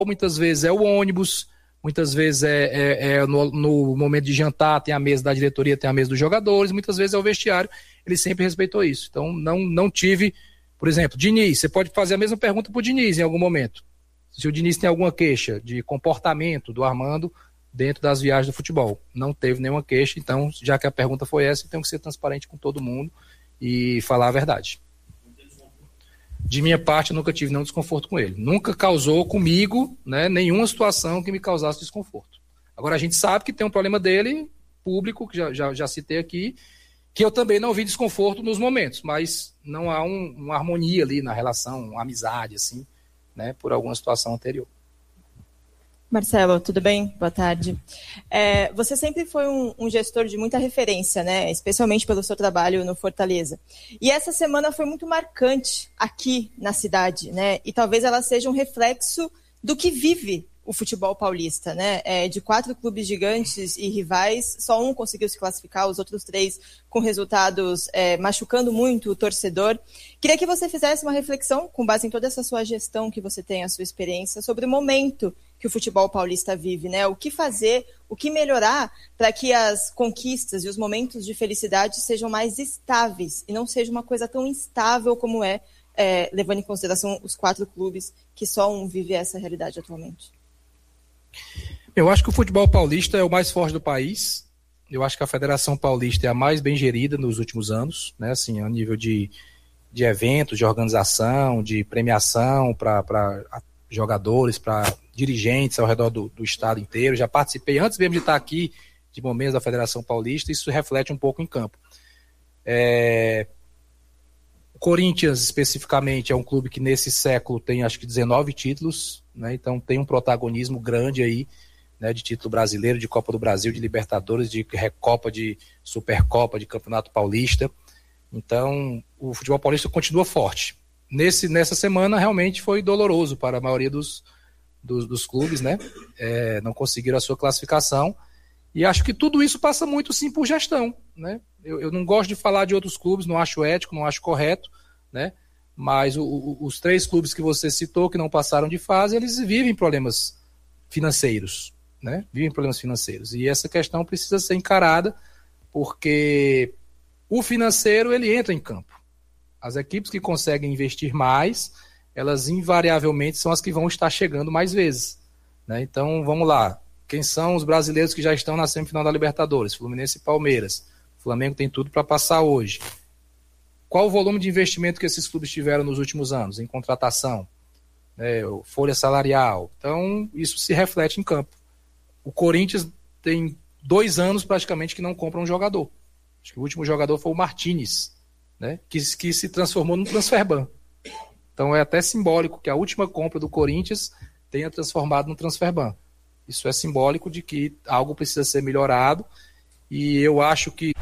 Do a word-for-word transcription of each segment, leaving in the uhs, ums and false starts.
muitas vezes é o ônibus, muitas vezes é, é, é no, no momento de jantar, tem a mesa da diretoria, tem a mesa dos jogadores, muitas vezes é o vestiário, ele sempre respeitou isso. Então não, não tive, por exemplo, Diniz, você pode fazer a mesma pergunta para o Diniz em algum momento. Se o Diniz tem alguma queixa de comportamento do Armando dentro das viagens do futebol. Não teve nenhuma queixa, então, já que a pergunta foi essa, eu tenho que ser transparente com todo mundo e falar a verdade. De minha parte, eu nunca tive nenhum desconforto com ele. Nunca causou comigo, né, nenhuma situação que me causasse desconforto. Agora, a gente sabe que tem um problema dele, público, que já, já, já citei aqui, que eu também não vi desconforto nos momentos, mas não há um, uma harmonia ali na relação, uma amizade, assim, né, por alguma situação anterior. Marcelo, tudo bem? Boa tarde. É, você sempre foi um, um gestor de muita referência, né? Especialmente pelo seu trabalho no Fortaleza. E essa semana foi muito marcante aqui na cidade, né? E talvez ela seja um reflexo do que vive o futebol paulista, né? É, de quatro clubes gigantes e rivais, só um conseguiu se classificar, os outros três com resultados é, machucando muito o torcedor. Queria que você fizesse uma reflexão, com base em toda essa sua gestão que você tem, a sua experiência, sobre o momento que o futebol paulista vive, né? O que fazer, o que melhorar para que as conquistas e os momentos de felicidade sejam mais estáveis e não seja uma coisa tão instável como é, é levando em consideração os quatro clubes que só um vive essa realidade atualmente. Eu acho que o futebol paulista é o mais forte do país. Eu acho que a Federação Paulista é a mais bem gerida nos últimos anos, né? Assim, a nível de, de eventos, de organização, de premiação para jogadores, para dirigentes ao redor do, do estado inteiro. Já participei antes mesmo de estar aqui de momentos da Federação Paulista, isso reflete um pouco em campo. É... O Corinthians, especificamente, é um clube que nesse século tem acho que dezenove títulos, né? Então tem um protagonismo grande aí, né, de título brasileiro, de Copa do Brasil, de Libertadores, de Recopa, de Supercopa, de Campeonato Paulista. Então o futebol paulista continua forte. Nesse, nessa semana realmente foi doloroso para a maioria dos, dos, dos clubes, né? É, não conseguiram a sua classificação. E acho que tudo isso passa muito sim por gestão, né? Eu, eu não gosto de falar de outros clubes, não acho ético, não acho correto, né? Mas o, o, os três clubes que você citou, que não passaram de fase, eles vivem problemas financeiros, né? Vivem problemas financeiros. E essa questão precisa ser encarada, porque o financeiro, ele entra em campo. As equipes que conseguem investir mais, elas invariavelmente são as que vão estar chegando mais vezes, né? Então, vamos lá. Quem são os brasileiros que já estão na semifinal da Libertadores? Fluminense e Palmeiras. O Flamengo tem tudo para passar hoje. Qual o volume de investimento que esses clubes tiveram nos últimos anos em contratação, né, folha salarial? Então, isso se reflete em campo. O Corinthians tem dois anos praticamente que não compra um jogador. Acho que o último jogador foi o Martínez, né, que, que se transformou num transferban. Então é até simbólico que a última compra do Corinthians tenha transformado num transferban. Isso é simbólico de que algo precisa ser melhorado, e eu acho que...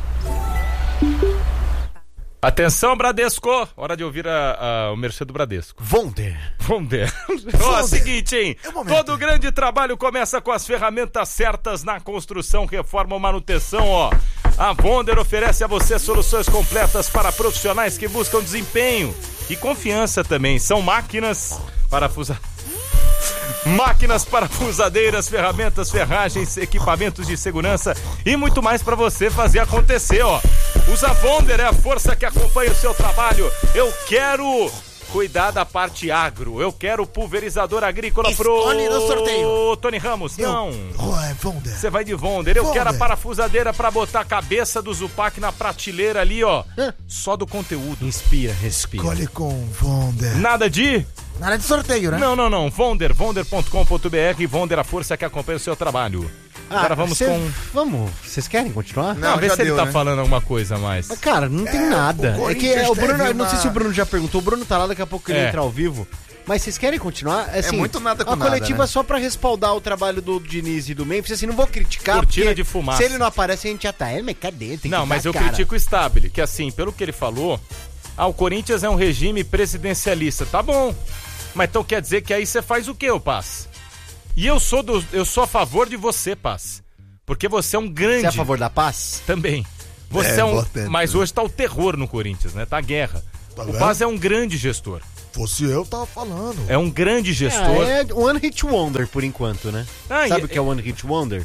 Atenção, Bradesco! Hora de ouvir a, a, o merchan do Bradesco. Vonder. Vonder. Ó, seguinte, hein? É todo grande trabalho começa com as ferramentas certas na construção, reforma ou manutenção, ó. A Vonder oferece a você soluções completas para profissionais que buscam desempenho e confiança também. São máquinas, parafusa... máquinas, parafusadeiras, ferramentas, ferragens, equipamentos de segurança e muito mais para você fazer acontecer, ó. Usa Vonder, é a força que acompanha o seu trabalho. Eu quero cuidar da parte agro. Eu quero pulverizador agrícola pro... Escolhe no sorteio. Tony Ramos, Eu... não. Oh, é Vonder. Você vai de Vonder. Eu Vonder. quero a parafusadeira pra botar a cabeça do Zupac na prateleira ali, ó. Hã? Só do conteúdo. Inspira, respira. Escolhe com Vonder. Nada de... Nada de sorteio, né? Não, não, não. Vonder, vonder ponto com ponto b r. Vonder, a força que acompanha o seu trabalho. Ah, Agora vamos cê... com... Vamos, vocês querem continuar? Não, não vê se deu, ele tá né? falando alguma coisa a mais. Mas, cara, não tem é, nada. O é que é, o Bruno, uma... não sei se o Bruno já perguntou, o Bruno tá lá, daqui a pouco ele é. entra ao vivo. Mas vocês querem continuar? Assim, é muito nada com a nada, coletiva né? só pra respaldar o trabalho do Diniz e do Memphis, assim, não vou criticar, Cortina porque de fumaça. se ele não aparece, a gente já tá, é, mas cadê? Tem não, que mas dar, eu cara. critico o Stabile, que assim, pelo que ele falou, ah, o Corinthians é um regime presidencialista. Tá bom, mas então quer dizer que aí você faz o quê, ô Paz? E eu sou, do, eu sou a favor de você, Paz. Porque você é um grande... Você é a favor da paz? Também. Você é, é um... Mas hoje tá o terror no Corinthians, né? Tá a guerra. Tá o Paz é um grande gestor. Fosse eu, tava falando. É um grande gestor. É, é One Hit Wonder, por enquanto, né? Ah, Sabe e- o que é One Hit Wonder?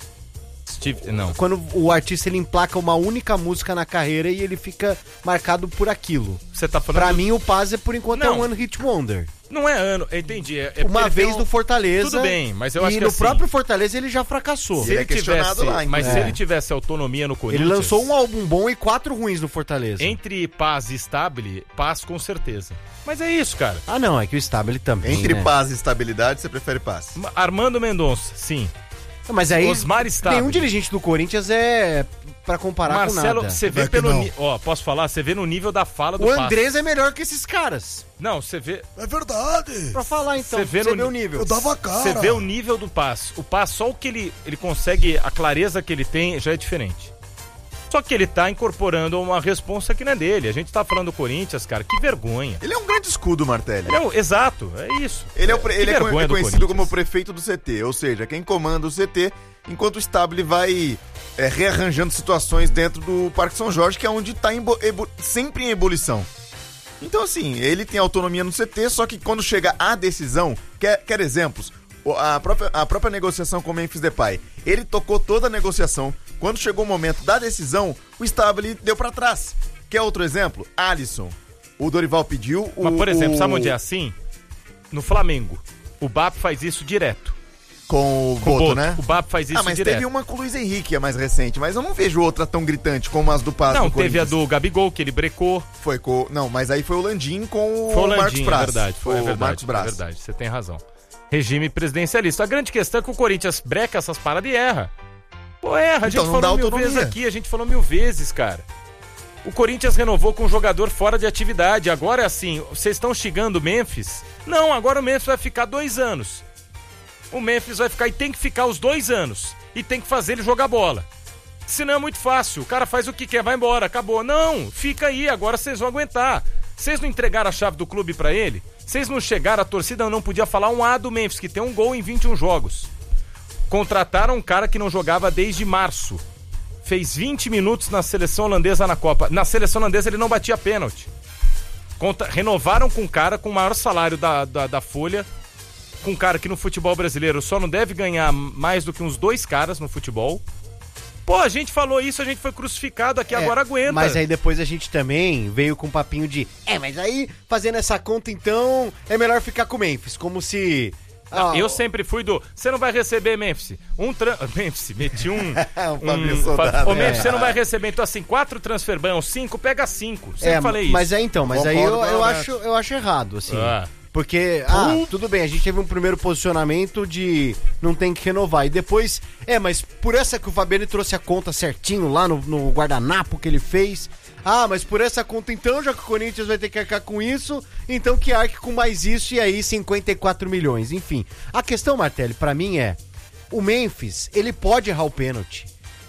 Steve, não. Quando o artista ele emplaca uma única música na carreira e ele fica marcado por aquilo. Você tá falando... Pra mim, o Paz, por enquanto, Não. é One Hit Wonder. Não é ano, entendi. É, é Uma porque vez tem um- no Fortaleza. Tudo bem, mas eu e acho que no assim, próprio Fortaleza ele já fracassou. Se Ele ele, é questionado tivesse, lá, mas é. se ele tivesse autonomia no Ele Corinthians... lançou um álbum bom e quatro ruins no Fortaleza. Entre Paz e Stabile, Paz com certeza. Mas é isso, cara. Ah, não, é que o Stabile também. Entre né? paz e estabilidade, você prefere paz. Armando Mendonça, sim. Mas aí, Osmar Stabile. nenhum dirigente do Corinthians é pra comparar Marcelo, com nada. você vê Vai que pelo... não. ni- Ó, posso falar? Você vê no nível da fala do O Paz. Andrés é melhor que esses caras. Não, você vê... É verdade. Pra falar, então. Você vê Você no vê o ni- nível. Eu dava a cara. Você vê o nível do Paz. O Paz, só o que ele, ele consegue, a clareza que ele tem já é diferente. Só que ele tá incorporando uma responsa que não é dele. A gente tá falando do Corinthians, cara, que vergonha. Ele é um grande escudo, Martelli. Ele é o- exato, é isso. Ele é, o pre- Que ele é co- vergonha do conhecido como o Corinthians. prefeito do C T, ou seja, quem comanda o C T, enquanto o Stabile vai é, rearranjando situações dentro do Parque São Jorge, que é onde está sempre em ebulição. Então, assim, ele tem autonomia no C T, só que quando chega a decisão, quer, quer exemplos, o- a própria, a própria negociação com o Memphis Depay, ele tocou toda a negociação. Quando chegou o momento da decisão, o Stabile deu pra trás. Quer outro exemplo? Alisson. O Dorival pediu, o... Mas, por exemplo, o- sabe onde é assim? No Flamengo. O B A P faz isso direto. Com o Com o Boto, Boto. né? O B A P faz isso Ah, mas direto. teve uma com o Luiz Henrique, a mais recente, mas eu não vejo outra tão gritante como as do Paz Não, do teve a Corinthians. do Gabigol, que ele brecou. Foi com... Não, mas aí foi o Landim com Foi o o Marcos Landim, é Braz. verdade. Foi, o é verdade, Marcos é Braz. verdade, você tem razão. Regime presidencialista. A grande questão é que o Corinthians breca essas paradas e erra. Pô, erra. A gente Então, não dá falou mil autonomia. vezes aqui, a gente falou mil vezes, cara. O Corinthians renovou com um jogador fora de atividade. Agora é assim, vocês estão xingando o Memphis? Não, agora o Memphis vai ficar dois anos. O Memphis vai ficar e tem que ficar os dois anos. E tem que fazer ele jogar bola. Senão é muito fácil. O cara faz o que quer, vai embora, acabou. Não, fica aí, agora vocês vão aguentar. Vocês não entregaram a chave do clube pra ele? Vocês não chegaram, a torcida não podia falar um A do Memphis, que tem um gol em vinte e um jogos. Contrataram um cara que não jogava desde março. Fez vinte minutos na seleção holandesa na Copa. Na seleção holandesa ele não batia pênalti. Contra... Renovaram com um cara com o maior salário da, da, da Folha. Com um cara que no futebol brasileiro só não deve ganhar mais do que uns dois caras no futebol. Pô, a gente falou isso, a gente foi crucificado aqui, É, agora aguenta. Mas aí depois a gente também veio com um papinho de é, mas aí fazendo essa conta então é melhor ficar com o Memphis, como se... Não, ah, eu sempre fui do. Você não vai receber, Memphis. Um tran... Memphis, meti um. O um Fabinho Soldado, Ô, Memphis, é. você não vai receber. Então, assim, quatro transfer ban, cinco, pega cinco. Sempre é, falei isso. mas é então, mas aí eu, Concordo, eu, Roberto. acho, eu acho errado, assim. Ah. Porque, ah, tudo bem, a gente teve um primeiro posicionamento de não tem que renovar. E depois, é, mas por essa que o Fabiano trouxe a conta certinho lá no, no guardanapo que ele fez. Ah, mas por essa conta então, já que o Corinthians vai ter que arcar com isso, então que arque com mais isso e aí cinquenta e quatro milhões. Enfim, a questão, Martelli, pra mim é, o Memphis, ele pode errar o pênalti.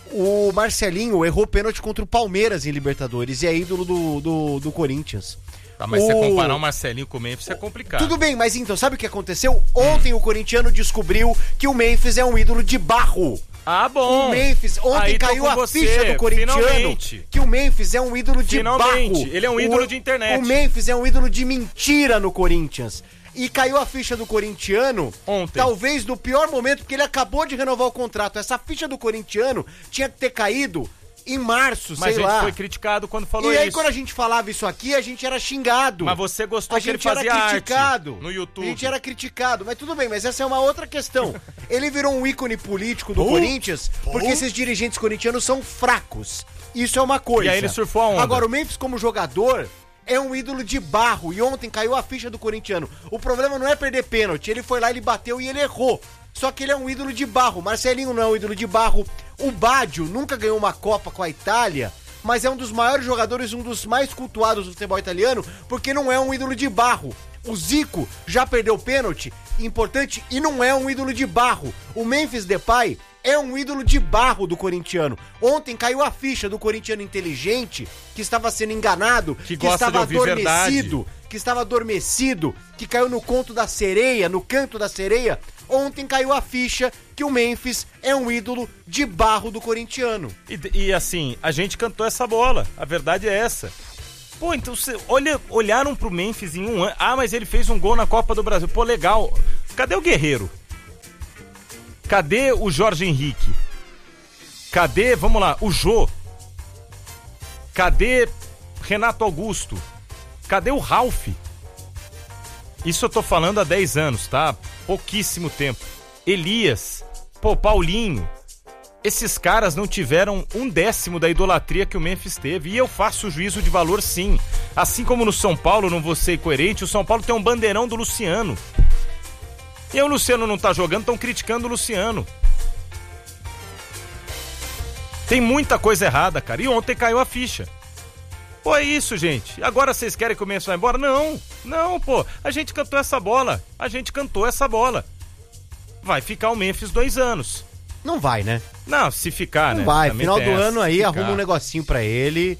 O Marcelinho errou pênalti contra o Palmeiras em Libertadores e é ídolo do, do, do Corinthians. Ah, mas você O- comparar o Marcelinho com o Memphis é complicado. Tudo bem, mas então, sabe o que aconteceu? Ontem o corintiano descobriu que o Memphis é um ídolo de barro. Ah, bom. O Memphis, ontem Aí tô caiu com a você, ficha do corintiano finalmente. que o Memphis é um ídolo de Finalmente, barro. ele é um ídolo O- de internet. O Memphis é um ídolo de mentira no Corinthians. E caiu a ficha do corintiano Ontem. talvez no pior momento, porque ele acabou de renovar o contrato. Essa ficha do corintiano tinha que ter caído em março, Mas a sei gente lá. foi criticado quando falou E aí, isso. quando a gente falava isso aqui, a gente era xingado. Mas você gostou A que ele gente era fazia arte criticado. no YouTube. A gente era criticado. Mas tudo bem, mas essa é uma outra questão. Ele virou um ícone político do Pô, Corinthians porque pô. esses dirigentes corintianos são fracos. Isso é uma coisa. E aí ele surfou a onda. Agora, o Memphis como jogador é um ídolo de barro. E ontem caiu a ficha do corintiano. O problema não é perder pênalti. Ele foi lá, ele bateu e ele errou. Só que ele é um ídolo de barro. Marcelinho não é um ídolo de barro. O Baggio nunca ganhou uma Copa com a Itália, mas é um dos maiores jogadores, um dos mais cultuados do futebol italiano, porque não é um ídolo de barro. O Zico já perdeu pênalti, importante, e não é um ídolo de barro. O Memphis Depay é um ídolo de barro do corintiano. Ontem caiu a ficha do corintiano inteligente, que estava sendo enganado, Que que, gosta estava de ouvir adormecido, que estava adormecido, que caiu no conto da sereia, no canto da sereia. Ontem caiu a ficha que o Memphis é um ídolo de barro do corintiano. E, e assim, a gente cantou essa bola. A verdade é essa. Pô, então você olha, olharam pro Memphis em um ano. Ah, mas ele fez um gol na Copa do Brasil. Pô, legal. Cadê o Guerreiro? Cadê o Jorge Henrique? Cadê, vamos lá, o Jô? Cadê Renato Augusto? Cadê o Ralf? Isso eu tô falando há dez anos, tá? Pouquíssimo tempo. Elias, pô, Paulinho. Esses caras não tiveram um décimo da idolatria que o Memphis teve. E eu faço juízo de valor, sim. Assim como no São Paulo, não vou ser coerente, o São Paulo tem um bandeirão do Luciano. E aí o Luciano não tá jogando, estão criticando o Luciano. Tem muita coisa errada, cara. E ontem caiu a ficha. Pô, é isso, gente. Agora vocês querem que o Memphis vá embora? Não, não, pô. A gente cantou essa bola. A gente cantou essa bola. Vai ficar o Memphis dois anos. Não vai, né? Não, se ficar, não né? Não vai. Também Final do essa, ano aí, ficar. arruma um negocinho pra ele.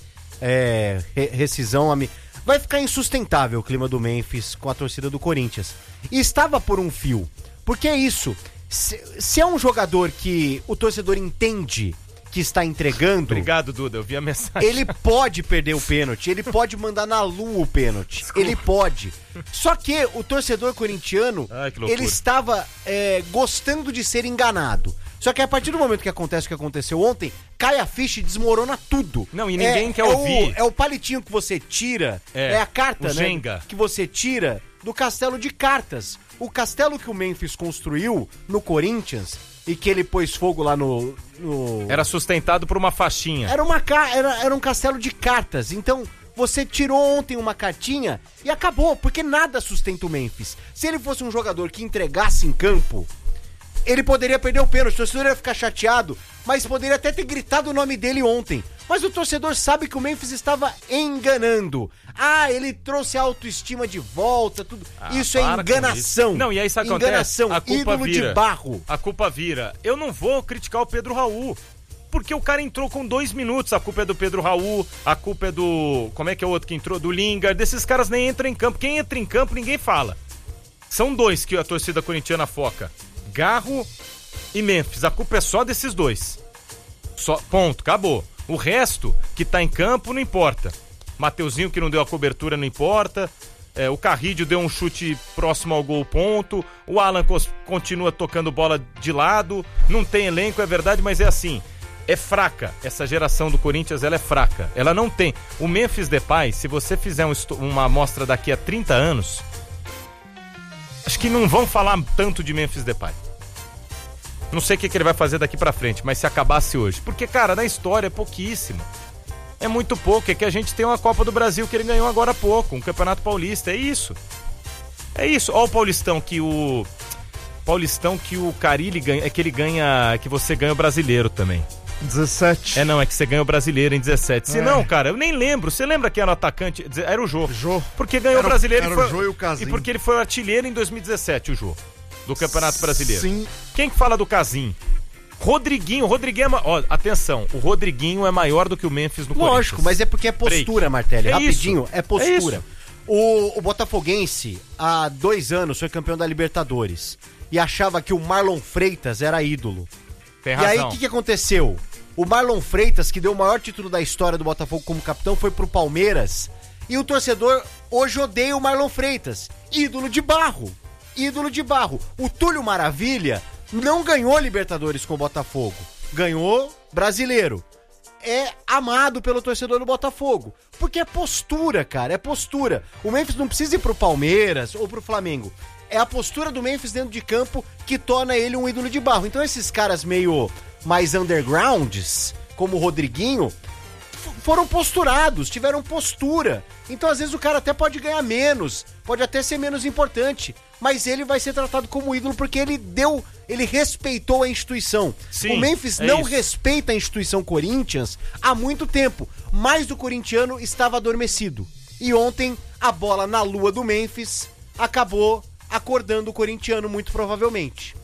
É, re- rescisão. Ami... Vai ficar insustentável o clima do Memphis com a torcida do Corinthians. E estava por um fio. Porque é isso. Se, se é um jogador que o torcedor entende que está entregando... Obrigado, Duda, eu vi a mensagem. Ele pode perder o pênalti, ele pode mandar na lua o pênalti. Desculpa. Ele pode. Só que o torcedor corintiano, Ai, ele estava é, gostando de ser enganado. Só que a partir do momento que acontece o que aconteceu ontem, cai a ficha e desmorona tudo. Não, e ninguém é, quer é ouvir. O, é o palitinho que você tira, é, é a carta, né? Jenga. Que você tira do castelo de cartas. O castelo que o Memphis construiu no Corinthians e que ele pôs fogo lá no... no... Era sustentado por uma faixinha. Era, uma ca... era, era um castelo de cartas. Então, você tirou ontem uma cartinha e acabou, porque nada sustenta o Memphis. Se ele fosse um jogador que entregasse em campo... Ele poderia perder o pênalti, o torcedor ia ficar chateado, mas poderia até ter gritado o nome dele ontem. Mas o torcedor sabe que o Memphis estava enganando. Ah, ele trouxe a autoestima de volta, tudo. Ah, isso é enganação. Isso. Não, e aí sabe o que acontece? Enganação, a culpa ídolo vira. de barro. A culpa vira. Eu não vou criticar o Pedro Raul, porque o cara entrou com dois minutos. A culpa é do Pedro Raul, a culpa é do... Como é que é o outro que entrou? Do Lingard. Desses caras nem entram em campo. Quem entra em campo, ninguém fala. São dois que a torcida corintiana foca. Garro e Memphis, a culpa é só desses dois. Só, ponto, acabou. O resto que tá em campo não importa. Mateuzinho que não deu a cobertura não importa. É, o Carrídio deu um chute próximo ao gol, ponto. O Alan Cos- continua tocando bola de lado. Não tem elenco, é verdade, mas é assim. É fraca, essa geração do Corinthians, ela é fraca. Ela não tem. O Memphis Depay, se você fizer um, uma amostra daqui a trinta anos... Acho que não vão falar tanto de Memphis Depay. Não sei o que, que ele vai fazer daqui pra frente, mas se acabasse hoje. Porque, cara, na história é pouquíssimo. É muito pouco. É que a gente tem uma Copa do Brasil que ele ganhou agora há pouco, um Campeonato Paulista. É isso. É isso. Ó o Paulistão que o... Paulistão que o Carille ganha... É que ele ganha... Que você ganha o brasileiro também. dezessete. É, não, é que você ganhou o brasileiro em dezessete. Se é. não, cara, eu nem lembro. Você lembra quem era o atacante? Era o Jô. Jô. Porque ganhou era, o brasileiro era e foi... o Jô e o Casim. E porque ele foi o artilheiro em dois mil e dezessete, o Jô. Do Campeonato Brasileiro. Sim. Quem que fala do Casim? Rodriguinho. Rodriguinho é... Ma... Ó, atenção. O Rodriguinho é maior do que o Memphis no Corinthians. Lógico, mas é porque é postura, Martelli. É Rapidinho, isso. é postura. É o, o Botafoguense, há dois anos, foi campeão da Libertadores. E achava que o Marlon Freitas era ídolo. Tem e razão. aí, o que, que aconteceu? O Marlon Freitas, que deu o maior título da história do Botafogo como capitão, foi pro Palmeiras. E o torcedor hoje odeia o Marlon Freitas. Ídolo de barro. Ídolo de barro. O Túlio Maravilha não ganhou Libertadores com o Botafogo. Ganhou Brasileiro. É amado pelo torcedor do Botafogo. Porque é postura, cara. É postura. O Memphis não precisa ir pro Palmeiras ou pro Flamengo. É a postura do Memphis dentro de campo que torna ele um ídolo de barro. Então esses caras meio mais undergrounds, como o Rodriguinho, f- foram posturados, tiveram postura. Então às vezes o cara até pode ganhar menos, pode até ser menos importante, mas ele vai ser tratado como ídolo porque ele deu, ele respeitou a instituição. Sim, o Memphis é não isso. respeita a instituição Corinthians há muito tempo, mas o corintiano estava adormecido. E ontem a bola na lua do Memphis acabou acordando o corintiano muito provavelmente.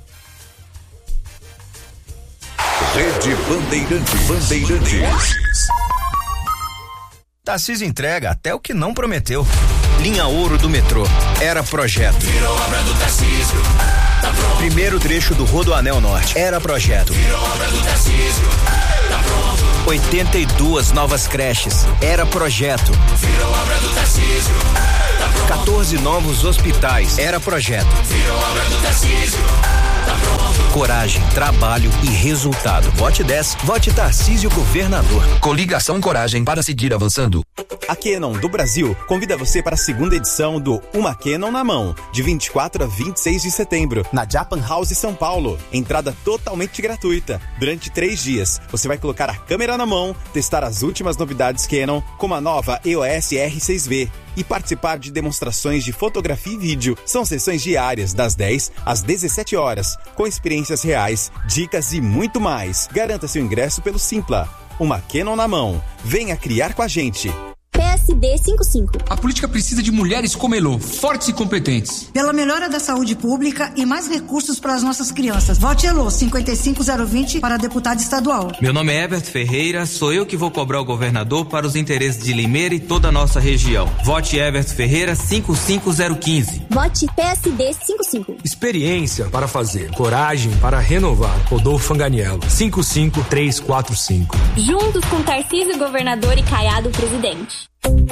Rede Bandeirantes. Bandeirantes. Tarcísio entrega até o que não prometeu. Linha Ouro do metrô. Era projeto. Virou obra do Tarcísio. Tá pronto. Primeiro trecho do Rodoanel Norte. Era projeto. Virou obra do Tarcísio. tá pronto. oitenta e duas novas creches. Era projeto. Virou obra do Tarcísio. Tá pronto. quatorze novos hospitais. Era projeto. Virou obra do Tarcísio. Tá pronto. Coragem, trabalho e resultado. Vote dez, vote Tarcísio Governador. Coligação Coragem para seguir avançando. A Canon do Brasil convida você para a segunda edição do Uma Canon na Mão, de vinte e quatro a vinte e seis de setembro, na Japan House São Paulo. Entrada totalmente gratuita. Durante três dias, você vai colocar a câmera na mão, testar as últimas novidades Canon, como a nova E O S R seis V, e participar de demonstrações de fotografia e vídeo. São sessões diárias, das dez às dezessete horas, com experiências reais, dicas e muito mais. Garanta seu ingresso pelo Simpla. Uma Canon na mão. Venha criar com a gente. P S D cinquenta e cinco. A política precisa de mulheres como Elô, fortes e competentes. Pela melhora da saúde pública e mais recursos para as nossas crianças. Vote Elô, cinquenta e cinco zero vinte para deputado estadual. Meu nome é Herbert Ferreira, sou eu que vou cobrar o governador para os interesses de Limeira e toda a nossa região. Vote Herbert Ferreira, cinquenta e cinco zero quinze. Vote P S D cinquenta e cinco. Experiência para fazer, coragem para renovar. Rodolfo Fanganiello, cinquenta e cinco três quatro cinco. Juntos com Tarcísio Governador e Caiado Presidente.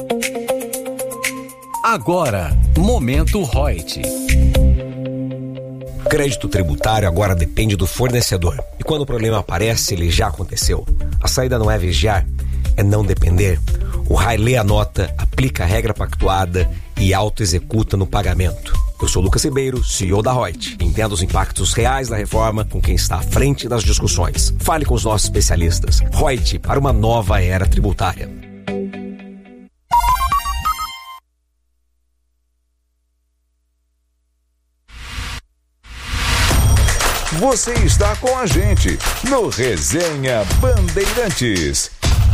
Agora, Momento Reut. Crédito tributário agora depende do fornecedor. E quando o problema aparece, ele já aconteceu. A saída não é vigiar, é não depender. O R A I lê a nota, aplica a regra pactuada e auto-executa no pagamento. Eu sou Lucas Ribeiro, C E O da Reut. Entenda os impactos reais da reforma com quem está à frente das discussões. Fale com os nossos especialistas. Reut, para uma nova era tributária. Você está com a gente no Resenha Bandeirantes.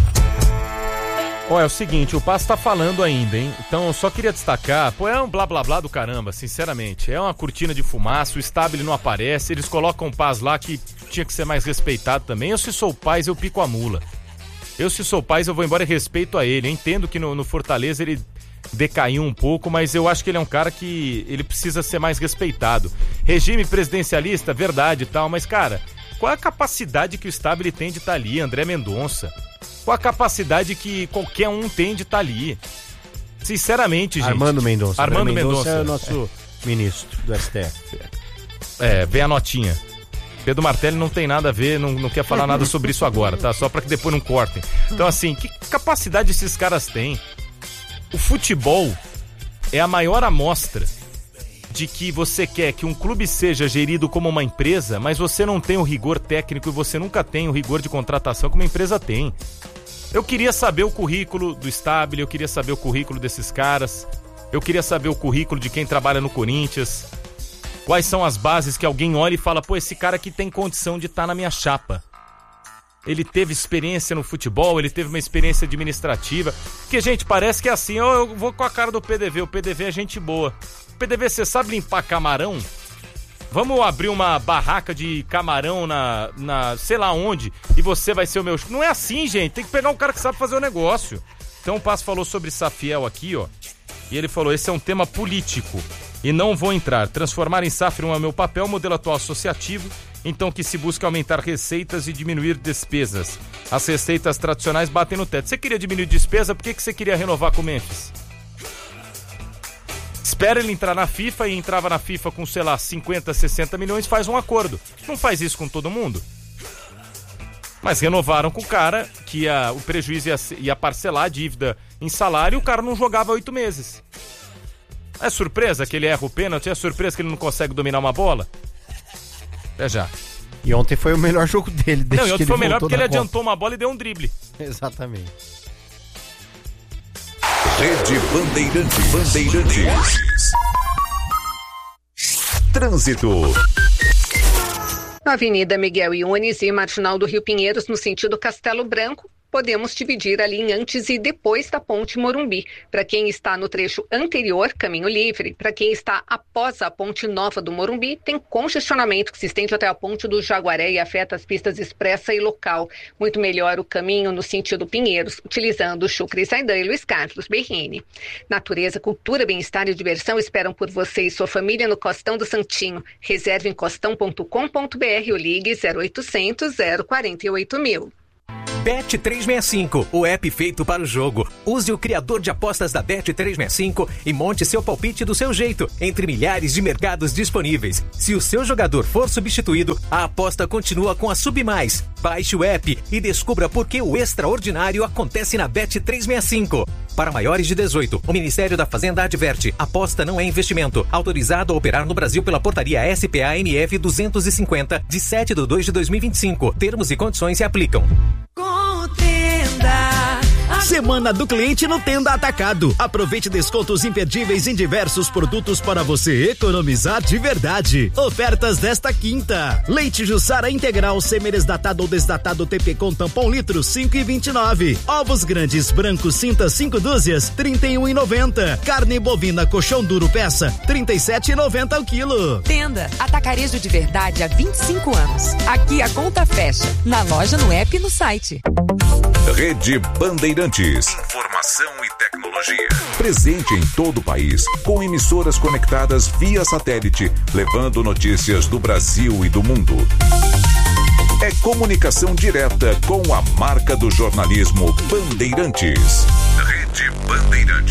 Ó, é o seguinte, o Passo tá falando ainda, hein? Então eu só queria destacar, pô, é um blá blá blá do caramba, sinceramente. É uma cortina de fumaça, o Stabile não aparece, eles colocam o Paz lá que tinha que ser mais respeitado também. Eu, se sou o Paz, eu pico a mula. Eu, se sou o Paz, eu vou embora e respeito a ele. Eu entendo que no, no Fortaleza ele decaiu um pouco, mas eu acho que ele é um cara que ele precisa ser mais respeitado. Regime presidencialista, verdade e tal, mas cara, qual é a capacidade que o Stabile tem de estar ali, André Mendonça? Qual a capacidade que qualquer um tem de estar ali? Sinceramente, gente. Armando Mendonça. Armando Mendonça, Mendonça é o nosso é. ministro do S T F. É, vem a notinha. Pedro Martelli não tem nada a ver, não, não quer falar nada sobre isso agora, tá? Só pra que depois não cortem. Então, assim, que capacidade esses caras têm? O futebol é a maior amostra de que você quer que um clube seja gerido como uma empresa, mas você não tem o rigor técnico e você nunca tem o rigor de contratação que uma empresa tem. Eu queria saber o currículo do Stabile, eu queria saber o currículo desses caras, eu queria saber o currículo de quem trabalha no Corinthians, quais são as bases que alguém olha e fala, pô, esse cara aqui tem condição de estar na minha chapa. Ele teve experiência no futebol, ele teve uma experiência administrativa. Porque, gente, parece que é assim, eu, eu vou com a cara do P D V, o P D V é gente boa. P D V, você sabe limpar camarão? Vamos abrir uma barraca de camarão na, na sei lá onde, e você vai ser o meu... Não é assim, gente, tem que pegar um cara que sabe fazer o negócio. Então o Passo falou sobre Safiel aqui, ó, e ele falou, esse é um tema político, e não vou entrar. Transformar em S A F não é meu papel, modelo atual associativo, então que se busca aumentar receitas e diminuir despesas. As receitas tradicionais batem no teto. Você queria diminuir despesa, por que, que você queria renovar com o Memphis? Espera ele entrar na FIFA e entrava na FIFA com, sei lá, cinquenta, sessenta milhões, faz um acordo. Não faz isso com todo mundo. Mas renovaram com o cara que ia, o prejuízo ia, ia parcelar a dívida em salário e o cara não jogava oito meses. É surpresa que ele erra o pênalti? É surpresa que ele não consegue dominar uma bola? Até já. E ontem foi o melhor jogo dele. Não, e ontem foi o melhor porque ele Copa. adiantou uma bola e deu um drible. Exatamente. Rede Bandeirantes. Bandeirantes. Trânsito. Na Avenida Miguel Yunes e Marginal do Rio Pinheiros, no sentido Castelo Branco, podemos dividir ali em antes e depois da Ponte Morumbi. Para quem está no trecho anterior, caminho livre. Para quem está após a Ponte Nova do Morumbi, tem congestionamento que se estende até a Ponte do Jaguaré e afeta as pistas expressa e local. Muito melhor o caminho no sentido Pinheiros, utilizando Chucre Zaidan e Luiz Carlos Berrini. Natureza, cultura, bem-estar e diversão esperam por você e sua família no Costão do Santinho. Reserve em costão ponto com ponto br ou ligue zero oitocentos, zero quarenta e oito mil. Bet trezentos e sessenta e cinco, o app feito para o jogo. Use o criador de apostas da Bet trezentos e sessenta e cinco e monte seu palpite do seu jeito, entre milhares de mercados disponíveis. Se o seu jogador for substituído, a aposta continua com a Submais. Baixe o app e descubra por que o extraordinário acontece na Bet trezentos e sessenta e cinco. Para maiores de dezoito, o Ministério da Fazenda adverte: aposta não é investimento. Autorizado a operar no Brasil pela portaria S P A M F duzentos e cinquenta, de sete de dois de dois mil e vinte e cinco. Termos e condições se aplicam. Contenda. Semana do Cliente no Tenda Atacado. Aproveite descontos imperdíveis em diversos produtos para você economizar de verdade. Ofertas desta quinta: leite Jussara integral semi-desnatado ou desnatado T P com tampão litro cinco e vinte e nove. Ovos grandes brancos cinta cinco dúzias trinta e um e noventa. Carne bovina colchão duro peça trinta e sete e noventa ao quilo. Tenda Atacarejo de verdade há vinte e cinco anos. Aqui a conta fecha. Na loja, no app e no site. Rede Bandeirantes. Informação e tecnologia. Presente em todo o país, com emissoras conectadas via satélite, levando notícias do Brasil e do mundo. É comunicação direta com a marca do jornalismo Bandeirantes. Rede Bandeirantes.